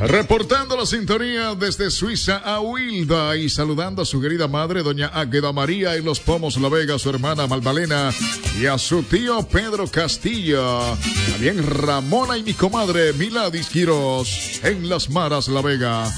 Reportando la sintonía desde Suiza a Wilda y saludando a su querida madre, doña Águeda María en Los Pomos, La Vega, a su hermana Malvalena y a su tío Pedro Castillo. También Ramona y mi comadre Miladis Quiroz en Las Maras, La Vega.